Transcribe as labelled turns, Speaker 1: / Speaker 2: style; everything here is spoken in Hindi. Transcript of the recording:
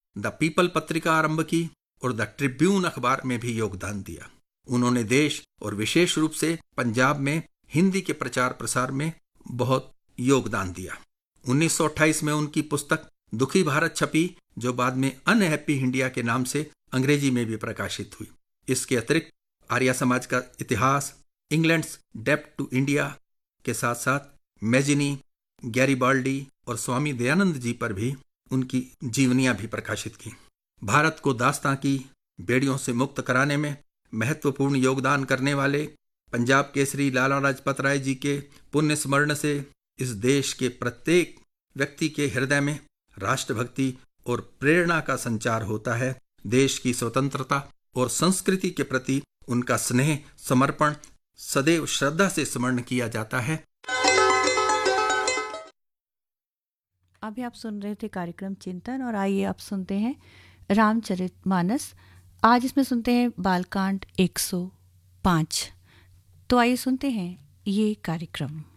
Speaker 1: द पीपल पत्रिका आरंभ की और द ट्रिब्यून अखबार में भी योगदान दिया। उन्होंने देश और विशेष रूप से पंजाब में हिंदी के प्रचार प्रसार में बहुत योगदान दिया। 1928 में उनकी पुस्तक दुखी भारत छपी, जो बाद में अनहैप्पी इंडिया के नाम से अंग्रेजी में भी प्रकाशित हुई। इसके अतिरिक्त आर्य समाज का इतिहास, इंग्लैंड्स डेप्ट टू इंडिया के साथ साथ मैजिनी, गैरीबाल्डी और स्वामी दयानंद जी पर भी उनकी जीवनियां भी प्रकाशित की। भारत को दास्तां की बेड़ियों से मुक्त कराने में महत्वपूर्ण योगदान करने वाले पंजाब केसरी लाला लाजपत राय जी के पुण्य स्मरण से इस देश के प्रत्येक व्यक्ति के हृदय में राष्ट्रभक्ति और प्रेरणा का संचार होता है। देश की स्वतंत्रता और संस्कृति के प्रति उनका स्नेह, समर्पण सदैव श्रद्धा से स्मरण किया जाता है।
Speaker 2: अभी आप सुन रहे थे कार्यक्रम चिंतन, और आइए आप सुनते हैं रामचरितमानस। आज इसमें सुनते हैं बालकांड 105। तो आइए सुनते हैं ये कार्यक्रम।